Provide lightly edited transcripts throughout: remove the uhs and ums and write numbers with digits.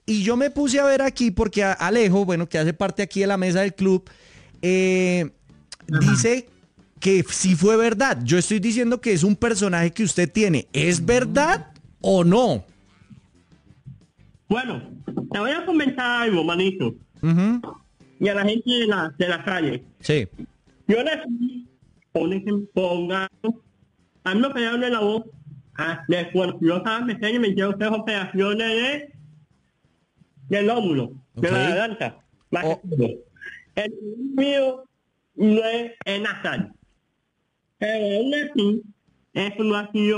Y yo me puse a ver aquí porque Alejo, bueno, que hace parte aquí de la mesa del club, dice que sí fue verdad. Yo estoy diciendo que es un personaje que usted tiene. ¿Es verdad o no? Bueno, te voy a comentar algo, manito. Uh-huh. Y a la gente de la calle. Sí. Yo nací con gato. A mí me operaron de la voz. Bueno, yo estaba pequeño y me hicieron 3 operaciones del lóbulo, de la garganta. El mío no es nasal. Pero aún así, eso no ha sido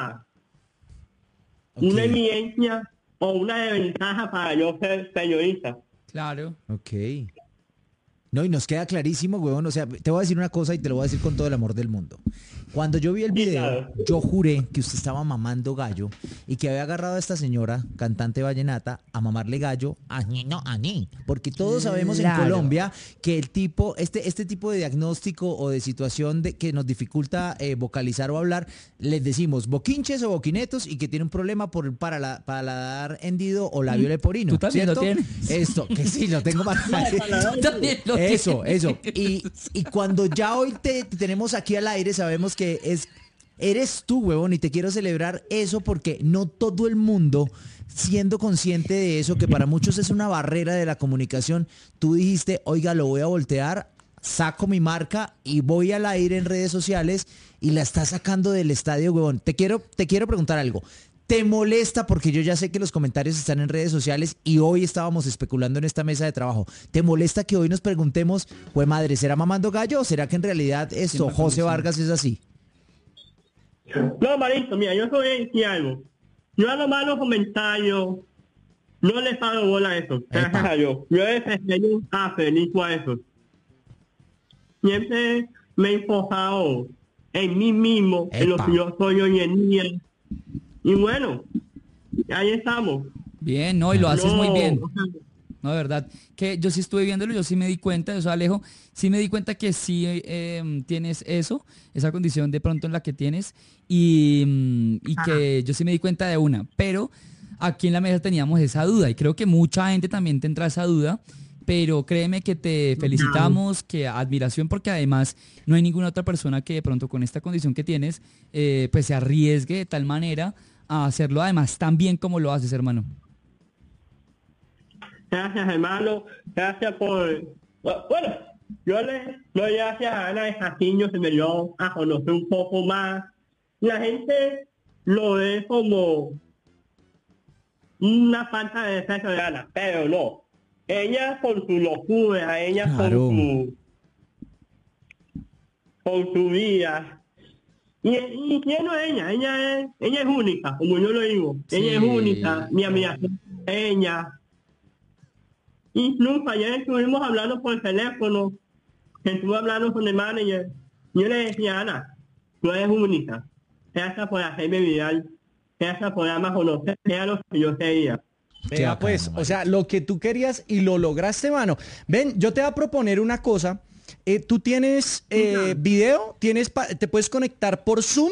una evidencia o una desventaja para yo ser periodista. Claro. Ok. No, y nos queda clarísimo, huevón. O sea, te voy a decir una cosa y te lo voy a decir con todo el amor del mundo. Cuando yo vi el video, yo juré que usted estaba mamando gallo y que había agarrado a esta señora, cantante vallenata, a mamarle gallo a Nino Aní. Porque todos sabemos en Colombia que el tipo, este tipo de diagnóstico o de situación que nos dificulta vocalizar o hablar, les decimos boquinches o boquinetos y que tiene un problema por paladar hendido o labio leporino. ¿Tú también ¿cierto? lo tienes? Esto, que sí, lo tengo mal. Tú también lo Eso. tienes. Y cuando ya hoy te tenemos aquí al aire, sabemos que eres tú, huevón, y te quiero celebrar eso porque no todo el mundo, siendo consciente de eso, que para muchos es una barrera de la comunicación, tú dijiste, oiga, lo voy a voltear, saco mi marca y voy al aire en redes sociales y la estás sacando del estadio, huevón. Te quiero preguntar algo. ¿Te molesta? Porque yo ya sé que los comentarios están en redes sociales y hoy estábamos especulando en esta mesa de trabajo. ¿Te molesta que hoy nos preguntemos, pues madre, ¿será mamando gallo o será que en realidad esto, José Vargas, es así? No, Marito, mira, yo te voy a decir algo. Yo a los malos comentarios no les paro bola a eso. Gracias a Dios. Yo he sido feliz a eso. Siempre me he enfocado en mí mismo, en lo que yo soy hoy en día. Y bueno, ahí estamos. Bien, no, y lo haces muy bien. No, de verdad, que yo sí estuve viéndolo, yo sí me di cuenta, o sea, Alejo, sí me di cuenta que sí tienes eso, esa condición de pronto en la que tienes, y que yo sí me di cuenta de una, pero aquí en la mesa teníamos esa duda, y creo que mucha gente también tendrá esa duda, pero créeme que te felicitamos, que admiración, porque además no hay ninguna otra persona que de pronto con esta condición que tienes, pues se arriesgue de tal manera a hacerlo además tan bien como lo haces, hermano. Gracias, hermano. Gracias por... Bueno, yo le doy gracias a Ana de Jaquiño, se me dio a conocer un poco más. La gente lo ve como una falta de respeto de Ana, pero no. Ella con su locura, ella Claro. con su vida. Y quién no es ella, ella es única, como yo lo digo. Sí. Ella es única, mi admiración es ella. Incluso ayer estuvimos hablando por teléfono, estuve hablando con el manager. Yo le decía, Ana, tú eres única. Gracias por hacerme viral. Gracias por darme a conocer a lo que yo quería. Vea, bacano, pues, mano. o sea, lo que tú querías y lo lograste, mano. Ven, yo te voy a proponer una cosa. ¿Tú tienes video? ¿Te puedes conectar por Zoom?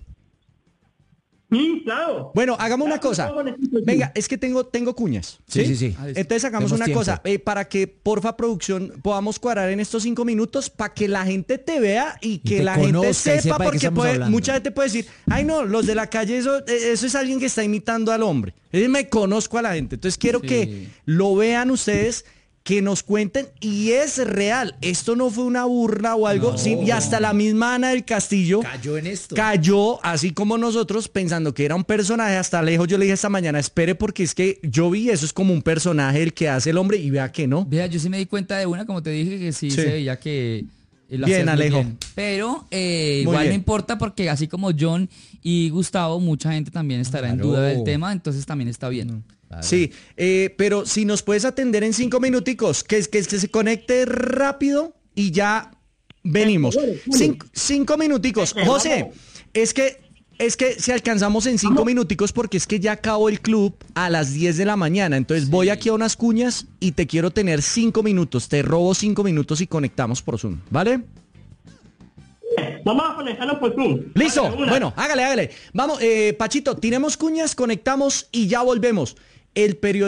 Sí, claro. Bueno, hagamos una cosa. Venga, es que tengo cuñas. Sí. Entonces hagamos Tenemos una tiempo. cosa, para que porfa producción podamos cuadrar en estos 5 minutos para que la gente te vea y que te la gente conozca y sepa, sepa de qué porque estamos hablando. mucha gente puede decir, ay no, los de la calle, eso es alguien que está imitando al hombre. Me conozco a la gente. Entonces quiero que lo vean ustedes, que nos cuenten, y es real. Esto no fue una burla o algo, sí, y hasta la misma Ana del Castillo Cayó en esto. cayó, así como nosotros, pensando que era un personaje. Hasta lejos yo le dije esta mañana, espere, porque es que yo vi eso es como un personaje el que hace el hombre, y vea que no. Vea, yo sí me di cuenta de una, como te dije, que sí. Se veía que... lo Bien, hacías muy Alejo. bien. Pero igual bien. no importa, porque así como John y Gustavo, mucha gente también estará en Claro. duda del tema, entonces también está bien. Claro. Sí, pero si nos puedes atender en 5 minuticos, que se conecte rápido y ya venimos. 5 minuticos. José, es que si alcanzamos en 5 minuticos, porque es que ya acabó el club a las 10 de la mañana. Entonces voy aquí a unas cuñas y te quiero tener 5 minutos. Te robo 5 minutos y conectamos por Zoom, ¿vale? Vamos a conectarnos por Zoom. Listo, Dale, una. bueno, hágale. Vamos, Pachito, tiremos cuñas, conectamos y ya volvemos. El periodista